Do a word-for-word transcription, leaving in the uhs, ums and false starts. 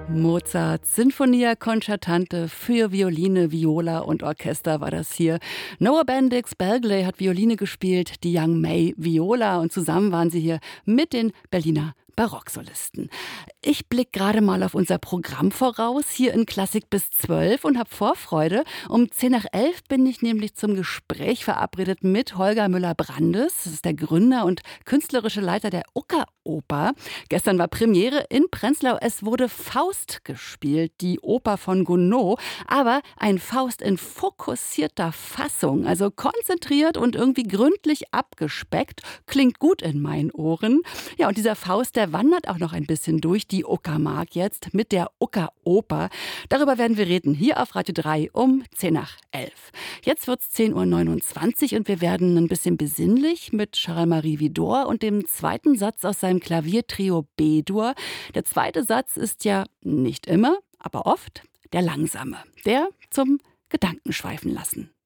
Mozart, Sinfonia Concertante für Violine, Viola und Orchester war das hier. Noah Bendix Bergley hat Violine gespielt, die Young May Viola, und zusammen waren sie hier mit den Berliner Barocksolisten. Ich blicke gerade mal auf unser Programm voraus, hier in Klassik bis zwölf, und habe Vorfreude. Um zehn nach elf bin ich nämlich zum Gespräch verabredet mit Holger Müller-Brandes. Das ist der Gründer und künstlerische Leiter der Ucker-Oper. Gestern war Premiere in Prenzlau. Es wurde Faust gespielt, die Oper von Gounod. Aber ein Faust in fokussierter Fassung, also konzentriert und irgendwie gründlich abgespeckt. Klingt gut in meinen Ohren. Ja, und dieser Faust, der wandert auch noch ein bisschen durch die Uckermark jetzt mit der Ucker-Oper. Darüber werden wir reden, hier auf Radio drei um zehn nach elf. Jetzt wird es zehn Uhr neunundzwanzig und wir werden ein bisschen besinnlich mit Charles-Marie Widor und dem zweiten Satz aus seinem Klaviertrio B-Dur. Der zweite Satz ist ja nicht immer, aber oft der langsame, der zum Gedankenschweifen lassen.